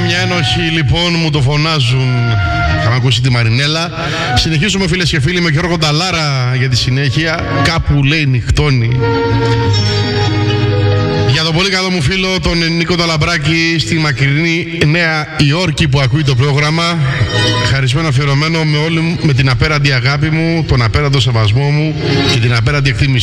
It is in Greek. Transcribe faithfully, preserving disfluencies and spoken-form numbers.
μια ένοχοι λοιπόν μου το φωνάζουν. Είχαμε ακούσει τη Μαρινέλα. Συνεχίζουμε φίλες και φίλοι με Γιώργο Νταλάρα για τη συνέχεια. Κάπου λέει νυχτώνει. Για τον πολύ καλό μου φίλο τον Νίκο Ταλαμπράκη στη μακρινή Νέα Υόρκη που ακούει το πρόγραμμα. Χαρισμένο αφιερωμένο με, όλη, με την απέραντη αγάπη μου, τον απέραντο σεβασμό μου και την απέραντη εκτίμηση.